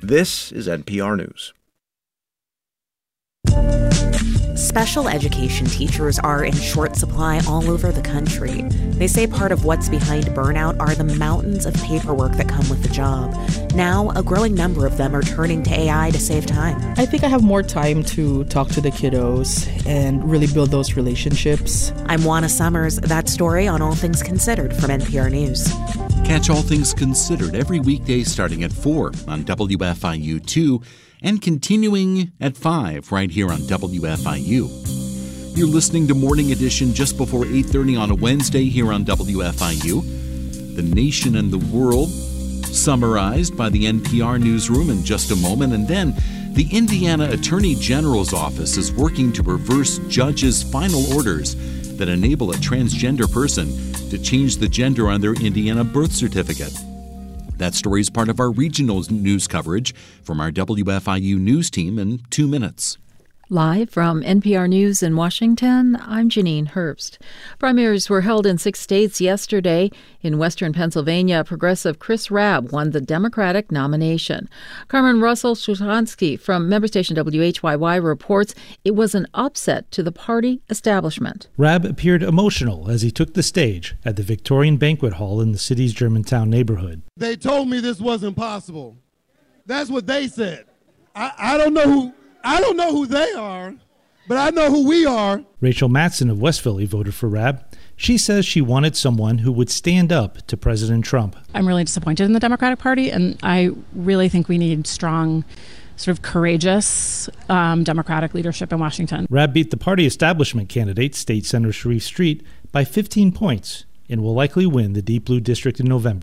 This is NPR News. Special education teachers are in short supply all over the country. They say part of what's behind burnout are the mountains of paperwork that come with the job. Now, a growing number of them are turning to AI to save time. I think I have more time to talk to the kiddos and really build those relationships. I'm Juana Summers. That story on All Things Considered from NPR News. Catch All Things Considered every weekday starting at 4 on WFIU2 and continuing at 5 right here on WFIU. You're listening to Morning Edition just before 8:30 on a Wednesday here on WFIU. The nation and the world summarized by the NPR newsroom in just a moment. And then the Indiana Attorney General's office is working to reverse judges' final orders that enable a transgender person to change the gender on their Indiana birth certificate. That story is part of our regional news coverage from our WFIU news team in 2 minutes. Live from NPR News in Washington, I'm Janine Herbst. Primaries were held in 6 states yesterday. In western Pennsylvania, progressive Chris Rabb won the Democratic nomination. Carmen Russell-Szuchansky from member station WHYY reports it was an upset to the party establishment. Rabb appeared emotional as he took the stage at the Victorian Banquet Hall in the city's Germantown neighborhood. They told me this wasn't possible. That's what they said. I don't know who they are, but I know who we are. Rachel Matson of West Philly voted for Rabb. She says she wanted someone who would stand up to President Trump. I'm really disappointed in the Democratic Party, and I really think we need strong, sort of courageous Democratic leadership in Washington. Rabb beat the party establishment candidate, State Senator Sharif Street, by 15 points and will likely win the Deep Blue District in November.